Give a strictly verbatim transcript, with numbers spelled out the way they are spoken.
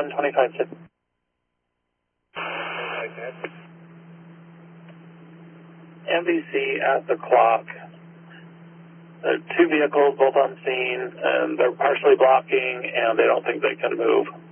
one twenty-five six. M V C at the clock. Uh, two vehicles, both on scene, and they're partially blocking, and they don't think they can move.